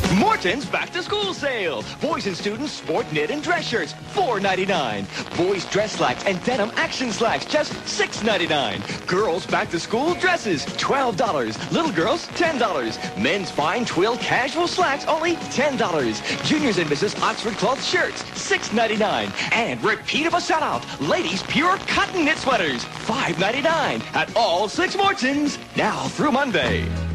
Morton's Back to School Sale. Boys and students sport knit and dress shirts, $4.99. Boys dress slacks and denim action slacks, just $6.99. Girls Back to School dresses, $12. Little girls, $10. Men's fine twill casual slacks, only $10. Juniors and Mrs. Oxford cloth shirts, $6.99. And repeat of a sellout, ladies pure cotton knit sweaters, $5.99 at all 6 Mortons, now through Monday.